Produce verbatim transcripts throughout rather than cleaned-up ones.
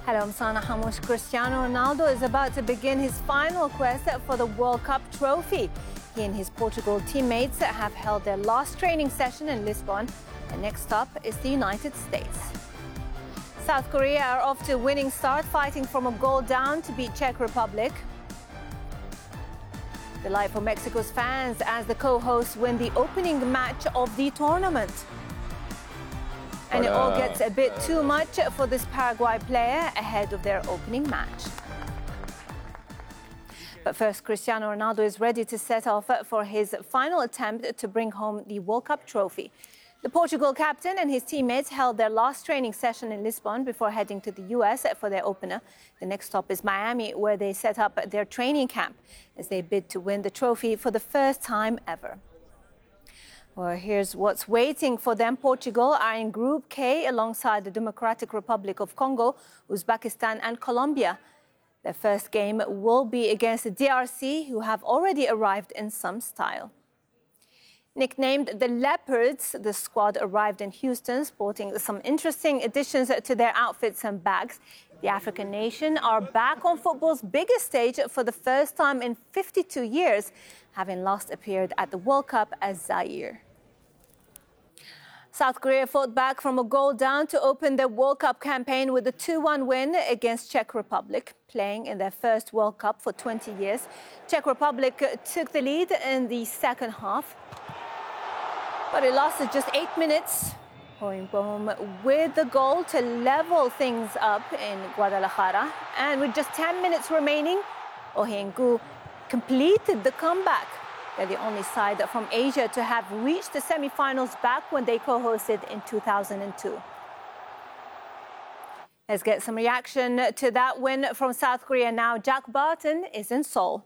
Hello, I'm Sana Hamush. Cristiano Ronaldo is about to begin his final quest for the World Cup trophy. He and his Portugal teammates have held their last training session in Lisbon. The next stop is the United States. South Korea are off to a winning start, fighting from a goal down to beat Czech Republic. Delight for Mexico's fans as the co-hosts win the opening match of the tournament. And it all gets a bit too much for this Paraguay player ahead of their opening match. But first, Cristiano Ronaldo is ready to set off for his final attempt to bring home the World Cup trophy. The Portugal captain and his teammates held their last training session in Lisbon before heading to the U S for their opener. The next stop is Miami, where they set up their training camp as they bid to win the trophy for the first time ever. Well, here's what's waiting for them. Portugal are in Group K alongside the Democratic Republic of Congo, Uzbekistan and Colombia. Their first game will be against the D R C, who have already arrived in some style. Nicknamed the Leopards, the squad arrived in Houston sporting some interesting additions to their outfits and bags. The African nation are back on football's biggest stage for the first time in fifty-two years, having last appeared at the World Cup as Zaire. South Korea fought back from a goal down to open their World Cup campaign with a two one win against Czech Republic. Playing in their first World Cup for twenty years, Czech Republic took the lead in the second half. But it lasted just eight minutes. Hoyingbom with the goal to level things up in Guadalajara. And with just ten minutes remaining, Oh Hae-in completed the comeback. They're the only side from Asia to have reached the semi-finals back when they co-hosted in two thousand two. Let's get some reaction to that win from South Korea now. Jack Barton is in Seoul.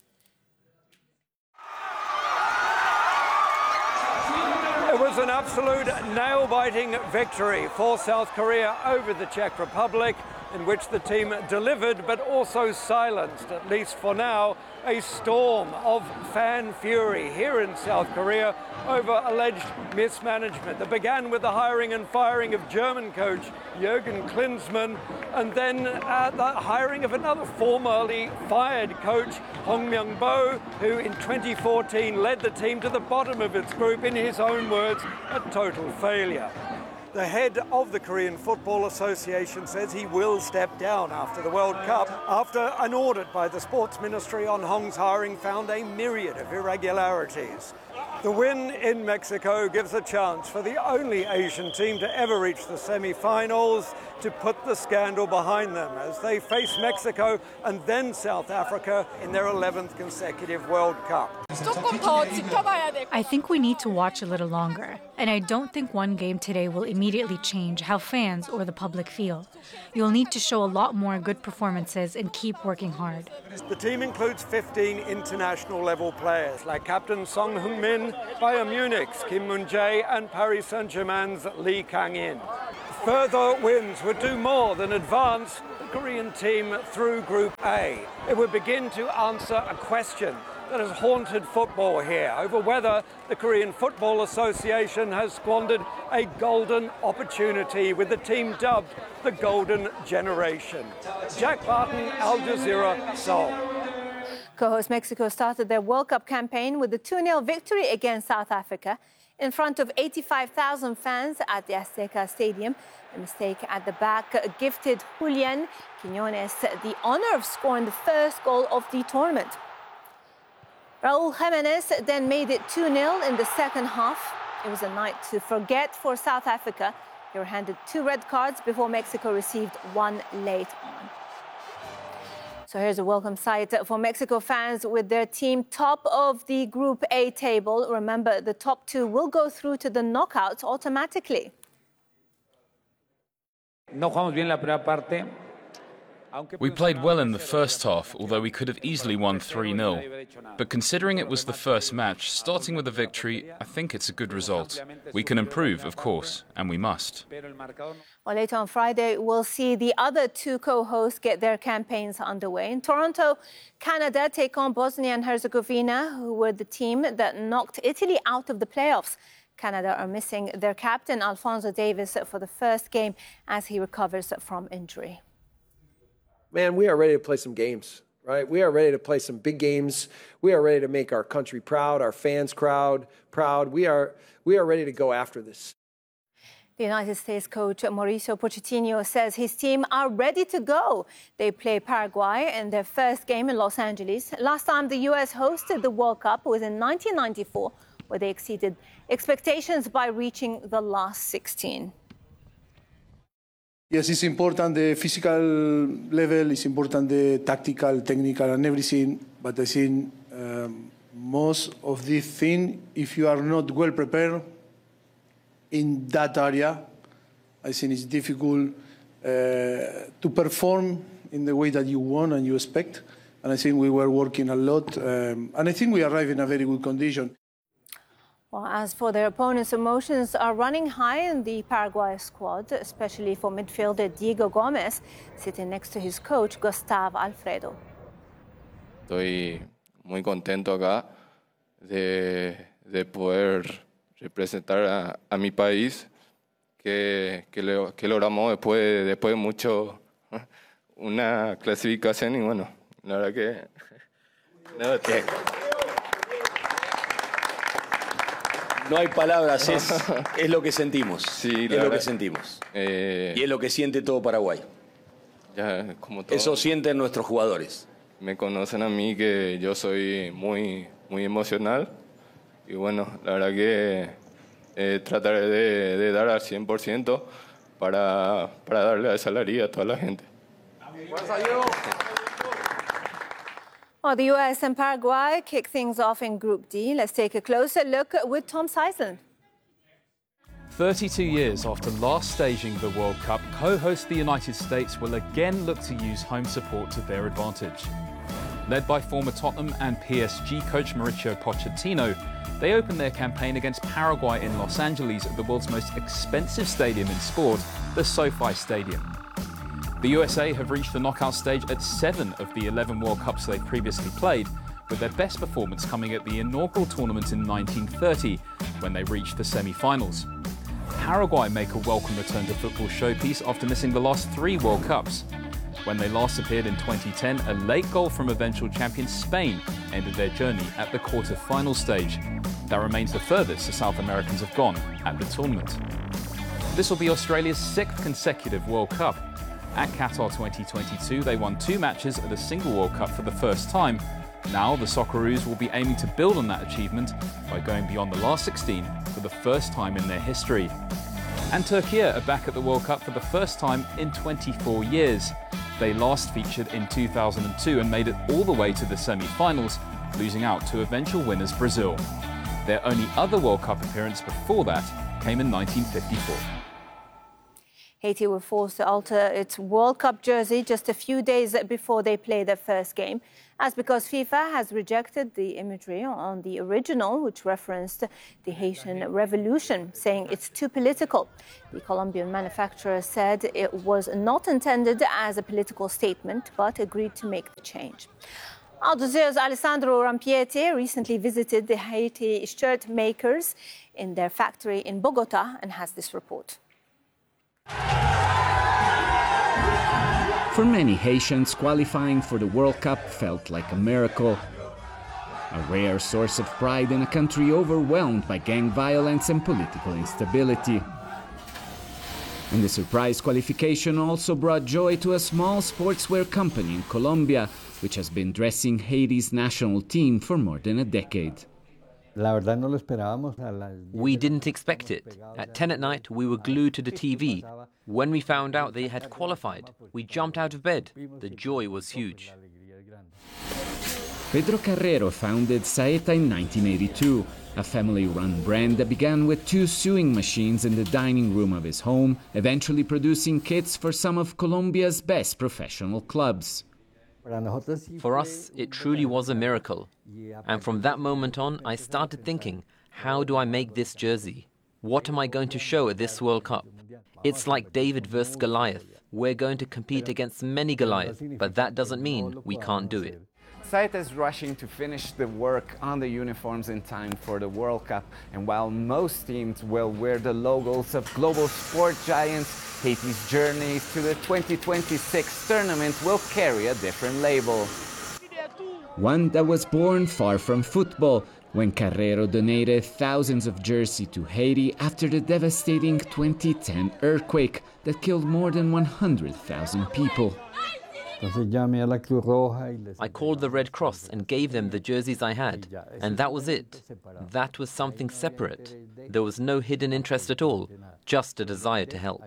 It was an absolute nail-biting victory for South Korea over the Czech Republic, in which the team delivered but also silenced, at least for now, a storm of fan fury here in South Korea over alleged mismanagement that began with the hiring and firing of German coach Jürgen Klinsmann, and then uh, the hiring of another formerly fired coach, Hong Myung-bo, who in twenty fourteen led the team to the bottom of its group, in his own words, a total failure. The head of the Korean Football Association says he will step down after the World Cup, after an audit by the Sports Ministry on Hong's hiring found a myriad of irregularities. The win in Mexico gives a chance for the only Asian team to ever reach the semi-finals to put the scandal behind them as they face Mexico and then South Africa in their eleventh consecutive World Cup. I think we need to watch a little longer, and I don't think one game today will immediately change how fans or the public feel. You'll need to show a lot more good performances and keep working hard. The team includes fifteen international level players like captain Son Heung-min, Bayern Munich's Kim Min-jae and Paris Saint-Germain's Lee Kang-in. Further wins would do more than advance the Korean team through Group A. It would begin to answer a question that has haunted football here over whether the Korean Football Association has squandered a golden opportunity with the team dubbed the Golden Generation. Jack Barton, Al Jazeera, Seoul. Co-host Mexico started their World Cup campaign with a two nil victory against South Africa in front of eighty-five thousand fans at the Azteca Stadium. A mistake at the back gifted Julian Quiñones the honor of scoring the first goal of the tournament. Raúl Jiménez then made it two nil in the second half. It was a night to forget for South Africa. They were handed two red cards before Mexico received one late on. So here's a welcome sight for Mexico fans with their team top of the Group A table. Remember, the top two will go through to the knockouts automatically. No jugamos bien la primera parte. We played well in the first half, although we could have easily won three nil. But considering it was the first match, starting with a victory, I think it's a good result. We can improve, of course, and we must. Well, later on Friday, we'll see the other two co-hosts get their campaigns underway. In Toronto, Canada take on Bosnia and Herzegovina, who were the team that knocked Italy out of the playoffs. Canada are missing their captain, Alphonso Davies, for the first game as he recovers from injury. man, we are ready to play some games, right? We are ready to play some big games. We are ready to make our country proud, our fans crowd proud. We are, we are ready to go after this. The United States coach Mauricio Pochettino says his team are ready to go. They play Paraguay in their first game in Los Angeles. Last time the U S hosted the World Cup was in nineteen ninety-four, where they exceeded expectations by reaching the last sixteen. Yes, it's important, the physical level, it's important, the tactical, technical and everything. But I think um, most of these things, if you are not well prepared in that area, I think it's difficult uh, to perform in the way that you want and you expect. And I think we were working a lot. Um, and I think we arrived in a very good condition. Well, as for their opponents, emotions are running high in the Paraguay squad, especially for midfielder Diego Gomez, sitting next to his coach, Gustavo Alfredo. Estoy muy contento acá de, de poder representar a, a mi país, que, que, le, que logramos después, después de mucho una clasificación y bueno, la verdad que... No, que no hay palabras, es, es lo que sentimos. Sí, es lo verdad, que sentimos. Eh, y es lo que siente todo Paraguay. Ya, como todo, eso sienten nuestros jugadores. Me conocen a mí que yo soy muy, muy emocional. Y bueno, la verdad que eh, trataré de, de dar al cien por ciento para, para darle esa alegría a toda la gente. Well, the U S and Paraguay kick things off in Group D. Let's take a closer look with Tom Seisland. thirty-two years after last staging the World Cup, co-host the United States will again look to use home support to their advantage. Led by former Tottenham and P S G coach Mauricio Pochettino, they opened their campaign against Paraguay in Los Angeles at the world's most expensive stadium in sport, the SoFi Stadium. The U S A have reached the knockout stage at seven of the eleven World Cups they've previously played, with their best performance coming at the inaugural tournament in nineteen thirty, when they reached the semi-finals. Paraguay make a welcome return to football showpiece after missing the last three World Cups. When they last appeared in twenty ten, a late goal from eventual champion Spain ended their journey at the quarter-final stage. That remains the furthest the South Americans have gone at the tournament. This will be Australia's sixth consecutive World Cup. At Qatar twenty twenty-two, they won two matches at a single World Cup for the first time. Now, the Socceroos will be aiming to build on that achievement by going beyond the last sixteen for the first time in their history. And Turkey are back at the World Cup for the first time in twenty-four years. They last featured in two thousand two and made it all the way to the semi-finals, losing out to eventual winners Brazil. Their only other World Cup appearance before that came in nineteen fifty-four. Haiti were forced to alter its World Cup jersey just a few days before they play their first game. That's because FIFA has rejected the imagery on the original, which referenced the Haitian Revolution, saying it's too political. The Colombian manufacturer said it was not intended as a political statement, but agreed to make the change. Al Jazeera's Alessandro Rampiete recently visited the Haiti shirt makers in their factory in Bogota and has this report. For many Haitians, qualifying for the World Cup felt like a miracle. A rare source of pride in a country overwhelmed by gang violence and political instability. And the surprise qualification also brought joy to a small sportswear company in Colombia, which has been dressing Haiti's national team for more than a decade. We didn't expect it. At ten at night, we were glued to the T V. When we found out they had qualified, we jumped out of bed. The joy was huge. Pedro Carrero founded Saeta in nineteen eighty-two, a family-run brand that began with two sewing machines in the dining room of his home, eventually producing kits for some of Colombia's best professional clubs. For us, it truly was a miracle. And from that moment on, I started thinking, how do I make this jersey? What am I going to show at this World Cup? It's like David versus Goliath. We're going to compete against many Goliaths, but that doesn't mean we can't do it. Saeta is rushing to finish the work on the uniforms in time for the World Cup. And while most teams will wear the logos of global sport giants, Haiti's journey to the twenty twenty-six tournament will carry a different label. One that was born far from football, when Carrero donated thousands of jerseys to Haiti after the devastating twenty ten earthquake that killed more than one hundred thousand people. I called the Red Cross and gave them the jerseys I had, and that was it. That was something separate. There was no hidden interest at all, just a desire to help.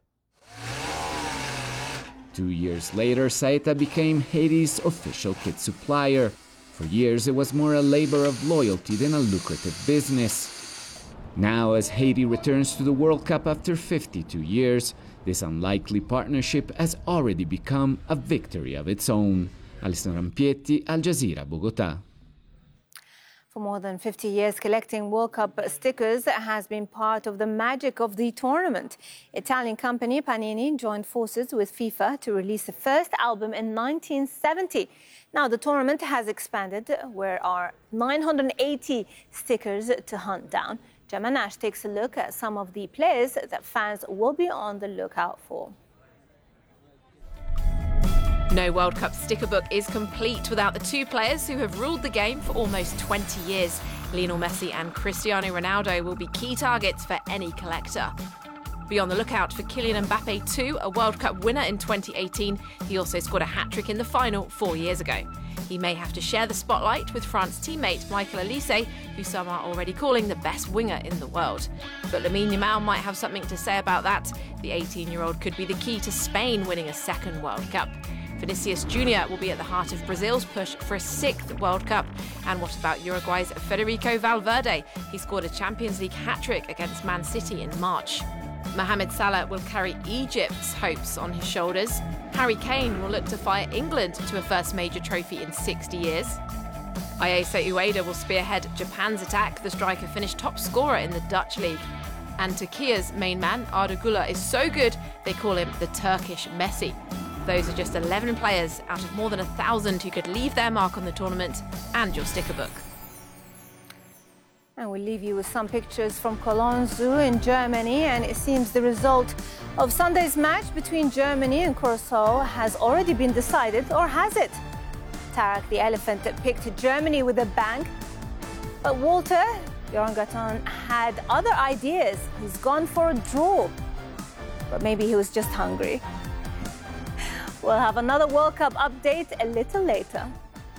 Two years later, Saeta became Haiti's official kit supplier. For years, it was more a labor of loyalty than a lucrative business. Now, as Haiti returns to the World Cup after fifty-two years, this unlikely partnership has already become a victory of its own. Alison Rampietti, Al Jazeera, Bogotá. For more than fifty years, collecting World Cup stickers has been part of the magic of the tournament. Italian company Panini joined forces with FIFA to release the first album in nineteen seventy. Now the tournament has expanded, where are nine hundred eighty stickers to hunt down. Gemma Nash takes a look at some of the players that fans will be on the lookout for. No World Cup sticker book is complete without the two players who have ruled the game for almost twenty years. Lionel Messi and Cristiano Ronaldo will be key targets for any collector. Be on the lookout for Kylian Mbappe too, a World Cup winner in twenty eighteen. He also scored a hat-trick in the final four years ago. He may have to share the spotlight with France teammate Michael Olise, who some are already calling the best winger in the world. But Lamine Yamal might have something to say about that. The eighteen-year-old could be the key to Spain winning a second World Cup. Vinicius Junior will be at the heart of Brazil's push for a sixth World Cup. And what about Uruguay's Federico Valverde? He scored a Champions League hat-trick against Man City in March. Mohamed Salah will carry Egypt's hopes on his shoulders. Harry Kane will look to fire England to a first major trophy in sixty years. Ayase Ueda will spearhead Japan's attack. The striker finished top scorer in the Dutch league. And Turkey's main man, Arda Güler, is so good they call him the Turkish Messi. Those are just eleven players out of more than a thousand who could leave their mark on the tournament and your sticker book. And we'll leave you with some pictures from Cologne Zoo in Germany. And it seems the result of Sunday's match between Germany and Curacao has already been decided, or has it? Tarak the elephant picked Germany with a bang. But Walter, the orangutan, had other ideas. He's gone for a draw. But maybe he was just hungry. We'll have another World Cup update a little later.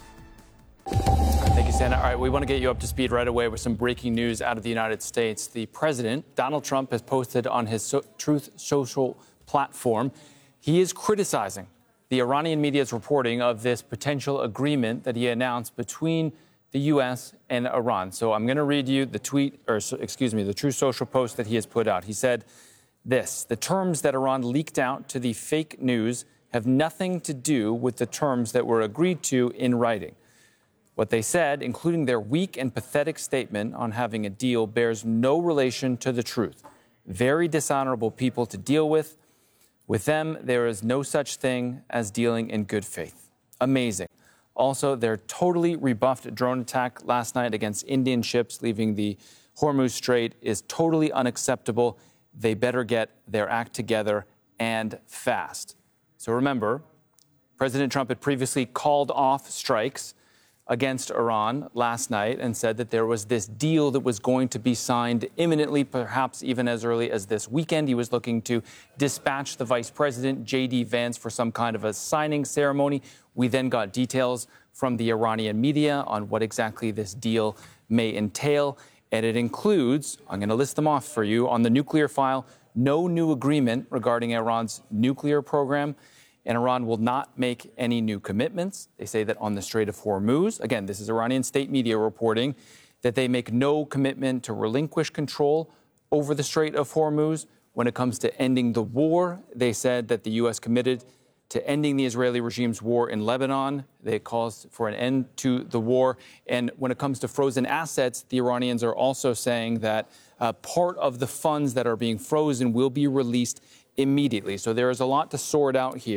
Thank you, Santa. All right, we want to get you up to speed right away with some breaking news out of the United States. The president, Donald Trump, has posted on his so- Truth Social platform. He is criticizing the Iranian media's reporting of this potential agreement that he announced between the U S and Iran. So I'm going to read you the tweet, or excuse me, the Truth Social post that he has put out. He said this: the terms that Iran leaked out to the fake news have nothing to do with the terms that were agreed to in writing. What they said, including their weak and pathetic statement on having a deal, bears no relation to the truth. Very dishonorable people to deal with. With them, there is no such thing as dealing in good faith. Amazing. Also, their totally rebuffed drone attack last night against Indian ships leaving the Hormuz Strait is totally unacceptable. They better get their act together, and fast. So remember, President Trump had previously called off strikes against Iran last night and said that there was this deal that was going to be signed imminently, perhaps even as early as this weekend. He was looking to dispatch the vice president, J D Vance, for some kind of a signing ceremony. We then got details from the Iranian media on what exactly this deal may entail. And it includes, I'm going to list them off for you, on the nuclear file, no new agreement regarding Iran's nuclear program. And Iran will not make any new commitments. They say that on the Strait of Hormuz, again, this is Iranian state media reporting, that they make no commitment to relinquish control over the Strait of Hormuz. When it comes to ending the war, they said that the U S committed to ending the Israeli regime's war in Lebanon. They called for an end to the war. And when it comes to frozen assets, the Iranians are also saying that uh, part of the funds that are being frozen will be released immediately. So there is a lot to sort out here.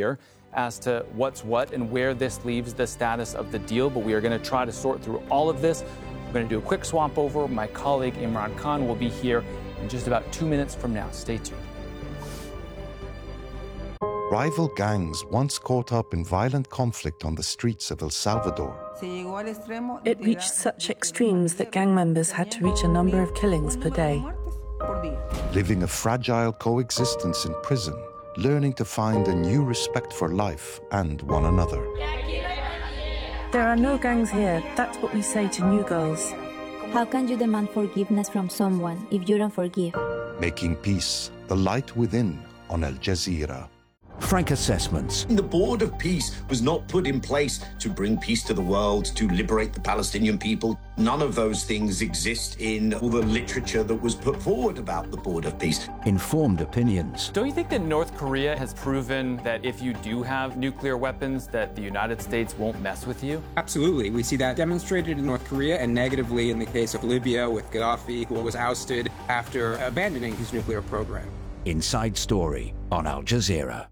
as to what's what and where this leaves the status of the deal, but we are going to try to sort through all of this. We're going to do a quick swamp over. My colleague Imran Khan will be here in just about two minutes from now. Stay tuned. Rival gangs once caught up in violent conflict on the streets of El Salvador. It reached such extremes that gang members had to reach a number of killings per day. Living a fragile coexistence in prison, learning to find a new respect for life and one another. There are no gangs here. That's what we say to new girls. How can you demand forgiveness from someone if you don't forgive? Making peace, the light within on Al Jazeera. Frank Assessments. The Board of Peace was not put in place to bring peace to the world, to liberate the Palestinian people. None of those things exist in all the literature that was put forward about the Board of Peace. Informed opinions. Don't you think that North Korea has proven that if you do have nuclear weapons, that the United States won't mess with you? Absolutely. We see that demonstrated in North Korea and negatively in the case of Libya with Gaddafi, who was ousted after abandoning his nuclear program. Inside Story on Al Jazeera.